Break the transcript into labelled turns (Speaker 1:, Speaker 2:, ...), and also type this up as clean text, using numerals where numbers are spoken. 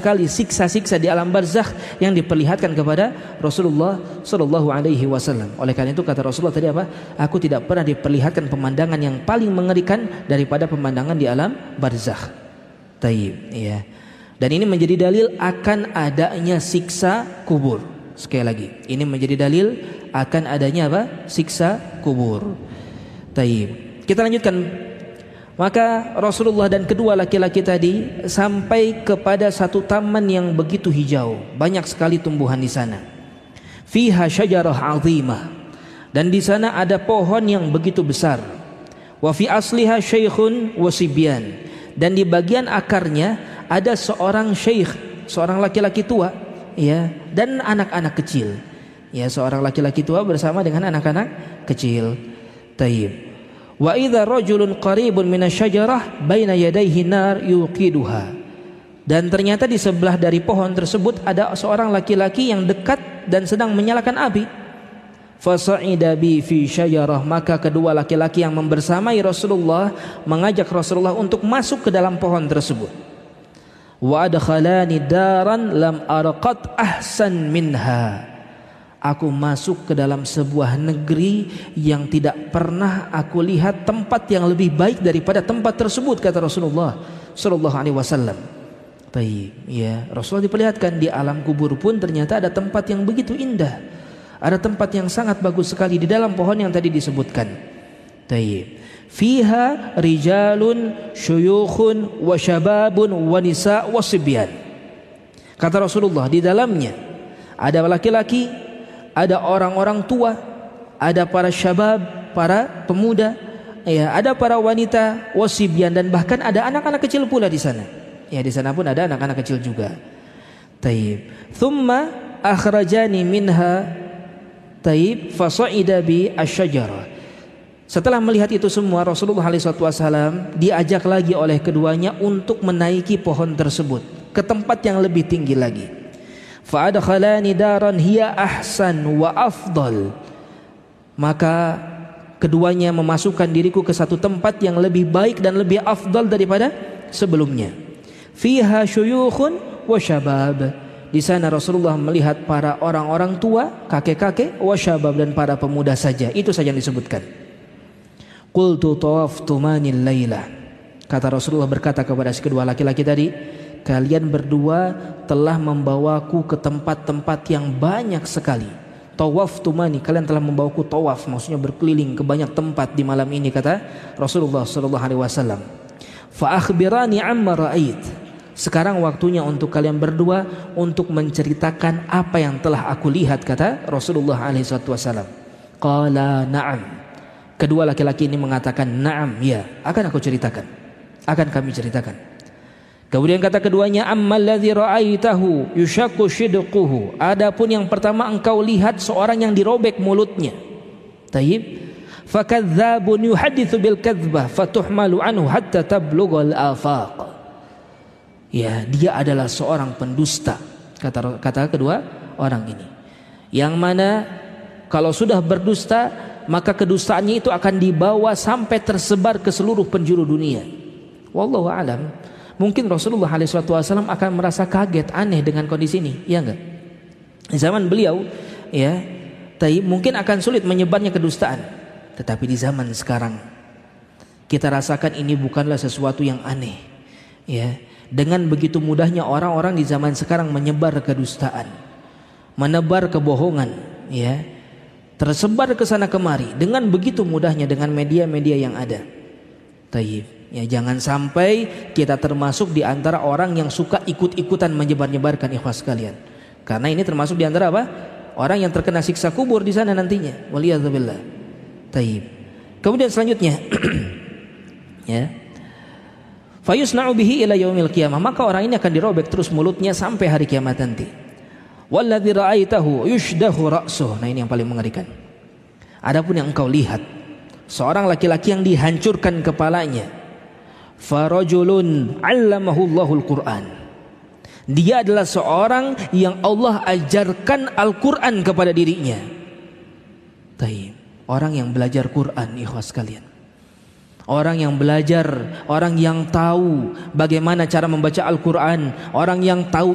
Speaker 1: sekali siksa-siksa di alam barzakh yang diperlihatkan kepada Rasulullah sallallahu alaihi wasallam. Oleh karena itu kata Rasulullah tadi apa? Aku tidak pernah diperlihatkan pemandangan yang paling mengerikan daripada pemandangan di alam barzakh. Taib, ya. Dan ini menjadi dalil akan adanya siksa kubur. Sekali lagi, ini menjadi dalil akan adanya apa? Siksa kubur. Taib. Kita lanjutkan. Maka Rasulullah dan kedua laki-laki tadi sampai kepada satu taman yang begitu hijau, banyak sekali tumbuhan di sana. Fiha syajarah 'azimah, dan di sana ada pohon yang begitu besar. Wa fi asliha syaikhun wa sibyan, dan di bagian akarnya ada seorang syekh, seorang laki-laki tua, ya, dan anak-anak kecil. Ya, seorang laki-laki tua bersama dengan anak-anak kecil. Taib. Wa idza rajulun qaribun minasyajarah baina yadayhi nar yuqiduha. Dan ternyata di sebelah dari pohon tersebut ada seorang laki-laki yang dekat dan sedang menyalakan api. Fasa'ida bi fi syajarah, maka kedua laki-laki yang membersamai Rasulullah mengajak Rasulullah untuk masuk ke dalam pohon tersebut. Wa adkhalani daran lam arqat ahsan minha. Aku masuk ke dalam sebuah negeri yang tidak pernah aku lihat tempat yang lebih baik daripada tempat tersebut, kata Rasulullah sallallahu alaihi wasallam. Baik, ya, Rasulullah diperlihatkan di alam kubur pun ternyata ada tempat yang begitu indah. Ada tempat yang sangat bagus sekali di dalam pohon yang tadi disebutkan. Baik. Fiha rijalun syuyukhun wa syababun wa nisa' wa sibyan. Kata Rasulullah, di dalamnya ada laki-laki, ada orang-orang tua, ada para syabab, para pemuda, ya, ada para wanita, wasibyan, dan bahkan ada anak-anak kecil pula di sana. Ya, di sana pun ada anak-anak kecil juga. Taib. Thumma akhrajani minha, taib, fasa'ida bi asyajarah. Setelah melihat itu semua, Rasulullah SAW diajak lagi oleh keduanya untuk menaiki pohon tersebut ke tempat yang lebih tinggi lagi. Fa'adkhalani daran hiya ahsan wa afdal. Maka keduanya memasukkan diriku ke satu tempat yang lebih baik dan lebih afdal daripada sebelumnya. Fiha syuyukhun wa syabab. Di sana Rasulullah melihat para orang-orang tua, kakek-kakek, wa syabab, dan para pemuda saja. Itu saja yang disebutkan. Qultu tawaftu manil lailah. Kata Rasulullah berkata kepada si kedua laki-laki tadi, kalian berdua telah membawaku ke tempat-tempat yang banyak sekali. Tawaftu mani, kalian telah membawaku tawaf, maksudnya berkeliling ke banyak tempat di malam ini, kata Rasulullah sallallahu alaihi wasallam. Fa akhbirani amma ra'ait. Sekarang waktunya untuk kalian berdua untuk menceritakan apa yang telah aku lihat, kata Rasulullah alaihi wasallam. Qala na'am. Kedua laki-laki ini mengatakan, na'am, ya, akan aku ceritakan, akan kami ceritakan. Kemudian kata keduanya, ammal ladzi ra'aitahu yushaqqu shidquhu. Adapun yang pertama engkau lihat seorang yang dirobek mulutnya. Tayyib. Fakadzdzabun yuhadditsu bil kadzbah fatuhmalu anhu hatta tablughal afaq. Ya, dia adalah seorang pendusta, kata kedua orang ini. Yang mana kalau sudah berdusta, maka kedustaannya itu akan dibawa sampai tersebar ke seluruh penjuru dunia. Wallahu a'lam. Mungkin Rasulullah SAW akan merasa kaget, aneh dengan kondisi ini, ya enggak? Di zaman beliau, ya, mungkin akan sulit menyebarnya kedustaan. Tetapi di zaman sekarang, kita rasakan ini bukanlah sesuatu yang aneh, ya. Dengan begitu mudahnya orang-orang di zaman sekarang menyebar kedustaan, menebar kebohongan, ya, tersebar ke sana kemari dengan begitu mudahnya dengan media-media yang ada. Tayyib. Ya, jangan sampai kita termasuk di antara orang yang suka ikut-ikutan menyebar-nyebarkan, ikhwas sekalian. Karena ini termasuk di antara apa? Orang yang terkena siksa kubur di sana nantinya. Waliyadzubillah. Tayyib. Kemudian selanjutnya ya. Fayusna'u bihi ila yaumil qiyamah. Maka orang ini akan dirobek terus mulutnya sampai hari kiamat nanti. Walladzi ra'aitahu yushdahu ra'suh. Nah, ini yang paling mengerikan. Adapun yang engkau lihat, seorang laki-laki yang dihancurkan kepalanya. Farajulun 'allamahullahu al-Qur'an. Dia adalah seorang yang Allah ajarkan Al-Qur'an kepada dirinya. Taib. Orang yang belajar Quran, ikhwas sekalian. Orang yang belajar, orang yang tahu bagaimana cara membaca Al-Quran, orang yang tahu